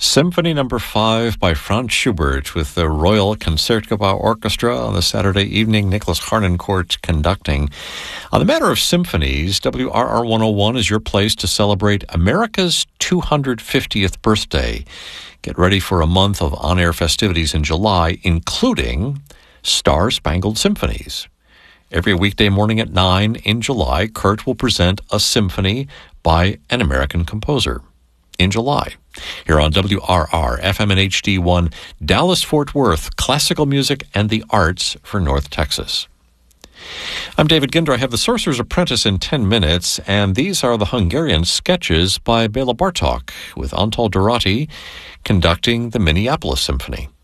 Symphony Number 5 by Franz Schubert with the Royal Concertgebouw Orchestra on the Saturday evening. Nicholas Harnoncourt conducting. On the matter of symphonies, WRR 101 is your place to celebrate America's 250th birthday. Get ready for a month of on-air festivities in July, including Star-Spangled Symphonies. Every weekday morning at 9 in July, Kurt will present a symphony by an American composer. In July, here on WRR, FM and HD1, Dallas-Fort Worth, classical music and the arts for North Texas. I'm David Ginder. I have The Sorcerer's Apprentice in 10 minutes, and these are the Hungarian sketches by Béla Bartók, with Antal Dorati conducting the Minneapolis Symphony.